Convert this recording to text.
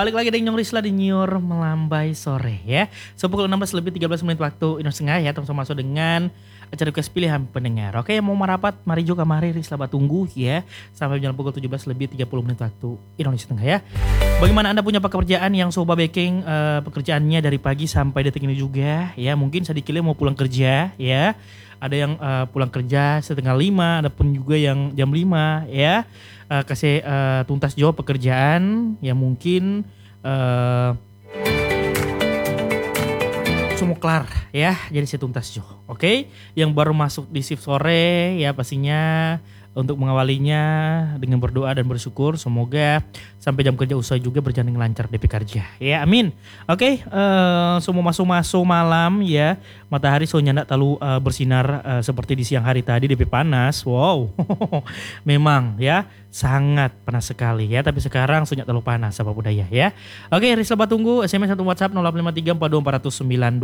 Balik lagi dengan Nyong Risla di Nyur Melambai Sore ya. Pukul 16 lebih 13 menit waktu Indonesia Tengah ya. Teman-teman masuk dengan acara request pilihan pendengar. Oke, yang mau merapat mari juga mari Risla tunggu ya. Sampai jam pukul 17 lebih 30 menit waktu Indonesia Tengah ya. Bagaimana Anda punya pekerjaan yang soba baking pekerjaannya dari pagi sampai detik ini juga ya. Mungkin sedikitnya mau pulang kerja ya. Ada yang pulang kerja setengah 5, ada pun juga yang jam 5 ya. Kasih tuntas jawab pekerjaan yang mungkin semua kelar ya, jadi saya tuntas jawab. Oke, yang baru masuk di shift sore ya pastinya untuk mengawalinya dengan berdoa dan bersyukur semoga sampai jam kerja usai juga berjalan dengan lancar DP kerja ya, amin. Oke, semua masuk malam ya, matahari soalnya tidak terlalu bersinar seperti di siang hari tadi DP panas. Wow memang ya sangat panas sekali ya, tapi sekarang soalnya terlalu panas apa budaya ya. Oke, Risla tunggu SMS atau WhatsApp 0853 42 409